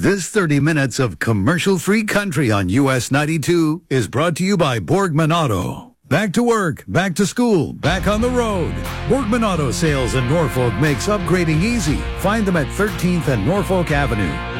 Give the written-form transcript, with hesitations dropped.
This 30 minutes of commercial-free country on US 92 is brought to you by Borgman Auto. Back to work, back to school, back on the road. Borgman Auto Sales in Norfolk makes upgrading easy. Find them at 13th and Norfolk Avenue.